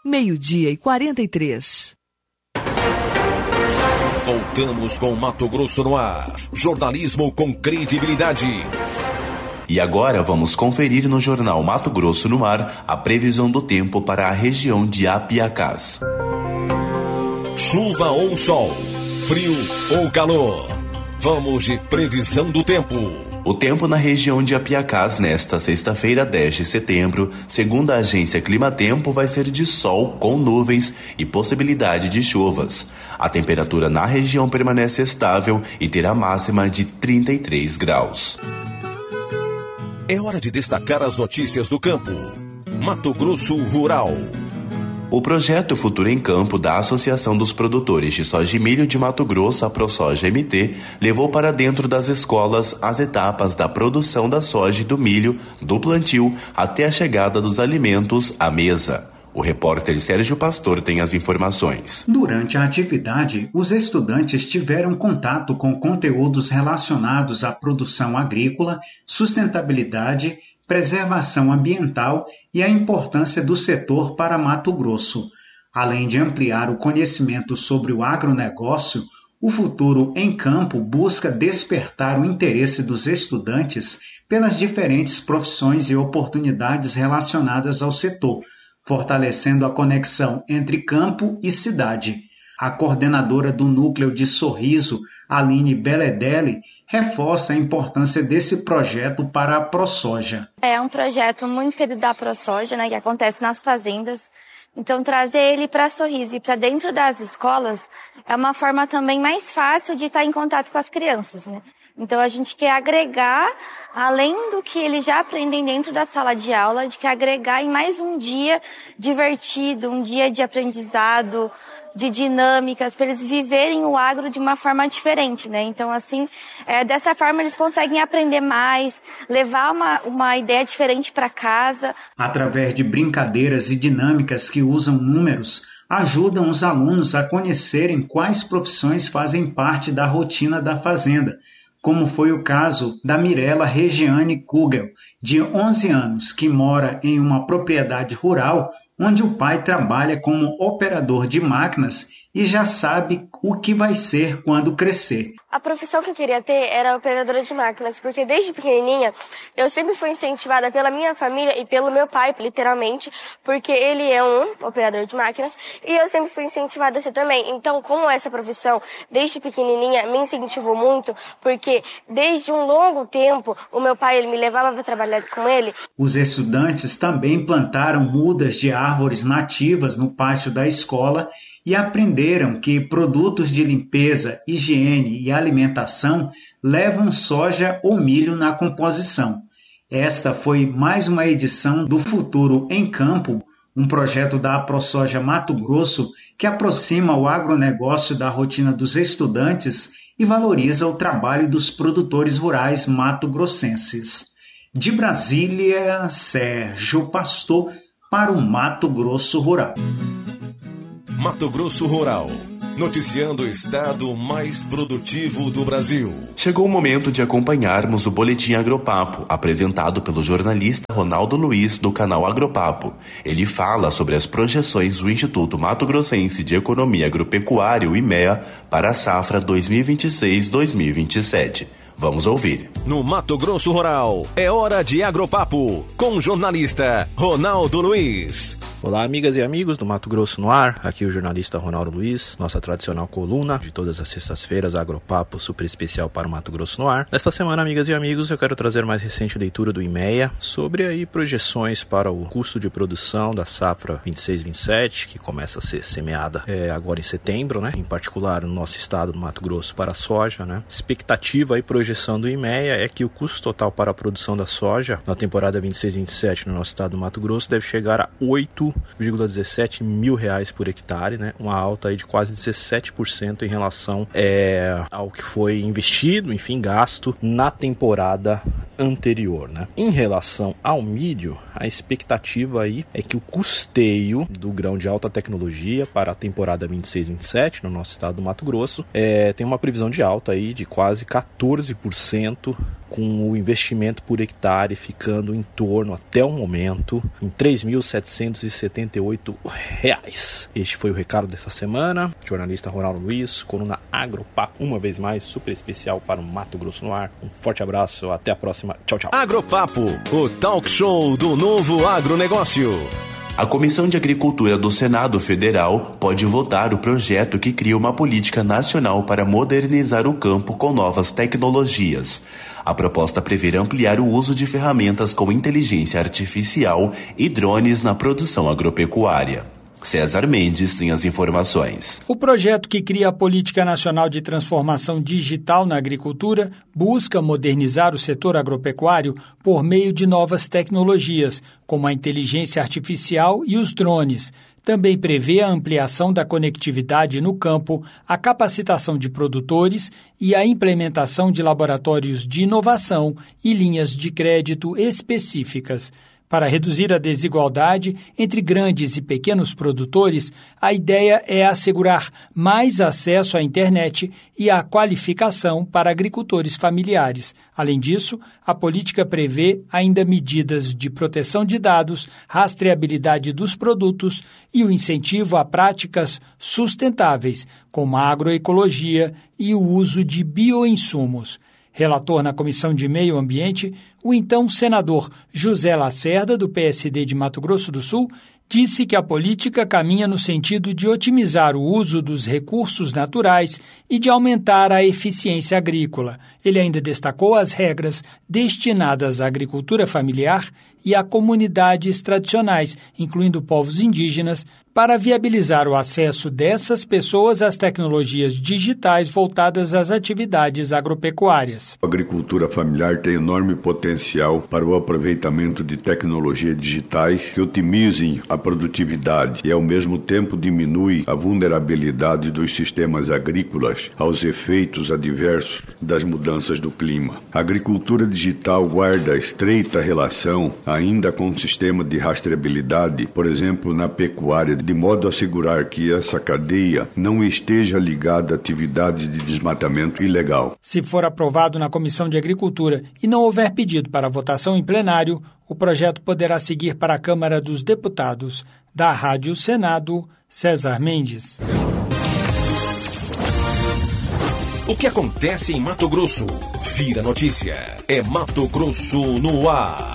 12:43. Voltamos com Mato Grosso no ar. Jornalismo com credibilidade. E agora vamos conferir no Jornal Mato Grosso no Ar a previsão do tempo para a região de Apiacás. Chuva ou sol, frio ou calor. Vamos de previsão do tempo. O tempo na região de Apiacás nesta sexta-feira, 10 de setembro, segundo a agência Climatempo, vai ser de sol com nuvens e possibilidade de chuvas. A temperatura na região permanece estável e terá máxima de 33 graus. É hora de destacar as notícias do campo. Mato Grosso Rural. O projeto Futuro em Campo da Associação dos Produtores de Soja e Milho de Mato Grosso, a ProSoja MT, levou para dentro das escolas as etapas da produção da soja e do milho, do plantio até a chegada dos alimentos à mesa. O repórter Sérgio Pastor tem as informações. Durante a atividade, os estudantes tiveram contato com conteúdos relacionados à produção agrícola, sustentabilidade, preservação ambiental e a importância do setor para Mato Grosso. Além de ampliar o conhecimento sobre o agronegócio, o Futuro em Campo busca despertar o interesse dos estudantes pelas diferentes profissões e oportunidades relacionadas ao setor, fortalecendo a conexão entre campo e cidade. A coordenadora do Núcleo de Sorriso, Aline Beledelli, reforça a importância desse projeto para a ProSoja. É um projeto muito querido da ProSoja, que acontece nas fazendas. Então, trazer ele para Sorriso e para dentro das escolas é uma forma também mais fácil de estar em contato com as crianças, Então, a gente quer agregar, além do que eles já aprendem dentro da sala de aula, de que agregar em mais um dia divertido, um dia de aprendizado, de dinâmicas, para eles viverem o agro de uma forma diferente, Então, assim, dessa forma eles conseguem aprender mais, levar uma ideia diferente para casa. Através de brincadeiras e dinâmicas que usam números, ajudam os alunos a conhecerem quais profissões fazem parte da rotina da fazenda, como foi o caso da Mirela Regiane Kugel, de 11 anos, que mora em uma propriedade rural onde o pai trabalha como operador de máquinas e já sabe o que vai ser quando crescer. A profissão que eu queria ter era operadora de máquinas, porque desde pequenininha eu sempre fui incentivada pela minha família e pelo meu pai, literalmente, porque ele é um operador de máquinas e eu sempre fui incentivada a ser também. Então, como essa profissão, desde pequenininha, me incentivou muito, porque desde um longo tempo o meu pai ele me levava para trabalhar com ele. Os estudantes também plantaram mudas de árvores nativas no pátio da escola e aprenderam que produtos de limpeza, higiene e alimentação levam soja ou milho na composição. Esta foi mais uma edição do Futuro em Campo, um projeto da ProSoja Mato Grosso que aproxima o agronegócio da rotina dos estudantes e valoriza o trabalho dos produtores rurais mato-grossenses. De Brasília, Sérgio Pastor para o Mato Grosso Rural. Mato Grosso Rural, noticiando o estado mais produtivo do Brasil. Chegou o momento de acompanharmos o Boletim Agropapo, apresentado pelo jornalista Ronaldo Luiz, do canal Agropapo. Ele fala sobre as projeções do Instituto Mato Grossense de Economia Agropecuária, o IMEA, para a safra 2026-2027. Vamos ouvir. No Mato Grosso Rural, é hora de Agropapo, com o jornalista Ronaldo Luiz. Olá, amigas e amigos do Mato Grosso no Ar, aqui o jornalista Ronaldo Luiz, nossa tradicional coluna de todas as sextas-feiras, Agropapo super especial para o Mato Grosso no Ar. Nesta semana, amigas e amigos, eu quero trazer mais recente leitura do IMEA sobre aí projeções para o custo de produção da safra 26-27, que começa a ser semeada agora em setembro, em particular no nosso estado do Mato Grosso para a soja, Expectativa e projeção do IMEA é que o custo total para a produção da soja na temporada 26-27 no nosso estado do Mato Grosso deve chegar a R$8,17 mil por hectare, uma alta aí de quase 17% em relação ao que foi investido, gasto na temporada anterior. Em relação ao milho, a expectativa aí é que o custeio do grão de alta tecnologia para a temporada 26-27 no nosso estado do Mato Grosso tem uma previsão de alta aí de quase 14%, com o investimento por hectare ficando em torno, até o momento, em R$3.760 R$1.178. Este foi o recado dessa semana. Jornalista Ronaldo Luiz, coluna Agropapo, uma vez mais, super especial para o Mato Grosso no ar. Um forte abraço, até a próxima. Tchau, tchau. Agropapo, o talk show do novo agronegócio. A Comissão de Agricultura do Senado Federal pode votar o projeto que cria uma política nacional para modernizar o campo com novas tecnologias. A proposta prevê ampliar o uso de ferramentas com inteligência artificial e drones na produção agropecuária. César Mendes tem as informações. O projeto que cria a Política Nacional de Transformação Digital na Agricultura busca modernizar o setor agropecuário por meio de novas tecnologias, como a inteligência artificial e os drones. Também prevê a ampliação da conectividade no campo, a capacitação de produtores e a implementação de laboratórios de inovação e linhas de crédito específicas. Para reduzir a desigualdade entre grandes e pequenos produtores, a ideia é assegurar mais acesso à internet e à qualificação para agricultores familiares. Além disso, a política prevê ainda medidas de proteção de dados, rastreabilidade dos produtos e o incentivo a práticas sustentáveis, como a agroecologia e o uso de bioinsumos. Relator na Comissão de Meio Ambiente, o então senador José Lacerda, do PSD de Mato Grosso do Sul, disse que a política caminha no sentido de otimizar o uso dos recursos naturais e de aumentar a eficiência agrícola. Ele ainda destacou as regras destinadas à agricultura familiar e a comunidades tradicionais, incluindo povos indígenas, para viabilizar o acesso dessas pessoas às tecnologias digitais voltadas às atividades agropecuárias. A agricultura familiar tem enorme potencial para o aproveitamento de tecnologias digitais que otimizem a produtividade e, ao mesmo tempo, diminui a vulnerabilidade dos sistemas agrícolas aos efeitos adversos das mudanças do clima. A agricultura digital guarda estreita relação ainda com o sistema de rastreabilidade, por exemplo, na pecuária, de modo a assegurar que essa cadeia não esteja ligada a atividades de desmatamento ilegal. Se for aprovado na Comissão de Agricultura e não houver pedido para votação em plenário, o projeto poderá seguir para a Câmara dos Deputados. Da Rádio Senado, César Mendes. O que acontece em Mato Grosso? Vira notícia. É Mato Grosso no ar.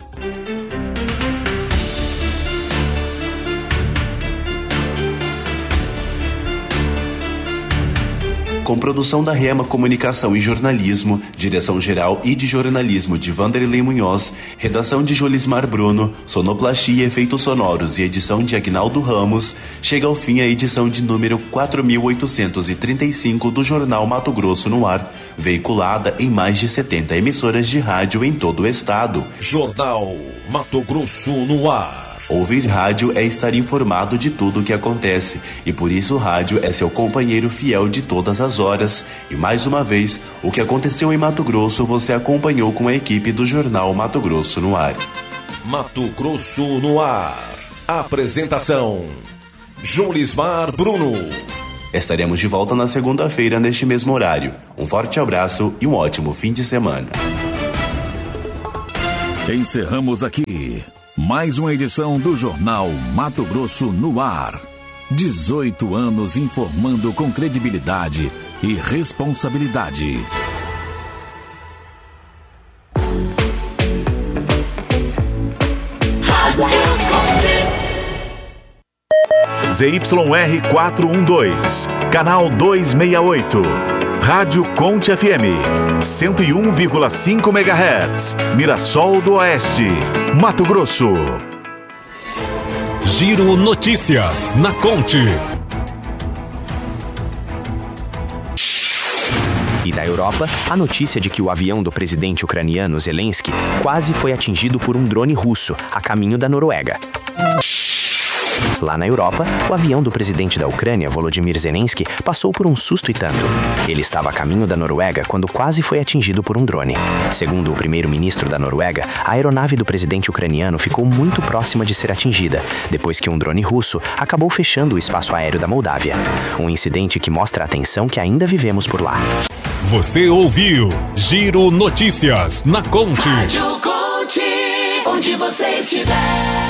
Com produção da Rema Comunicação e Jornalismo, direção-geral e de jornalismo de Vanderlei Munhoz, redação de Jolismar Bruno, sonoplastia e efeitos sonoros e edição de Agnaldo Ramos, chega ao fim a edição de número 4.835 do Jornal Mato Grosso no Ar, veiculada em mais de 70 emissoras de rádio em todo o estado. Jornal Mato Grosso no Ar. Ouvir rádio é estar informado de tudo o que acontece, e por isso o rádio é seu companheiro fiel de todas as horas. E mais uma vez, o que aconteceu em Mato Grosso você acompanhou com a equipe do Jornal Mato Grosso no Ar. Mato Grosso no Ar. Apresentação: Jolismar Bruno. Estaremos de volta na segunda-feira neste mesmo horário. Um forte abraço e um ótimo fim de semana. Encerramos aqui mais uma edição do Jornal Mato Grosso no Ar. 18 anos informando com credibilidade e responsabilidade. ZYR 412, canal 268. Rádio Conte FM, 101,5 MHz, Mirassol do Oeste, Mato Grosso. Giro Notícias na Conte. E da Europa, a notícia de que o avião do presidente ucraniano Zelensky quase foi atingido por um drone russo a caminho da Noruega. Lá na Europa, o avião do presidente da Ucrânia, Volodymyr Zelensky, passou por um susto e tanto. Ele estava a caminho da Noruega quando quase foi atingido por um drone. Segundo o primeiro-ministro da Noruega, a aeronave do presidente ucraniano ficou muito próxima de ser atingida, depois que um drone russo acabou fechando o espaço aéreo da Moldávia. Um incidente que mostra a tensão que ainda vivemos por lá. Você ouviu Giro Notícias na Conte. Rádio Conte, onde você estiver.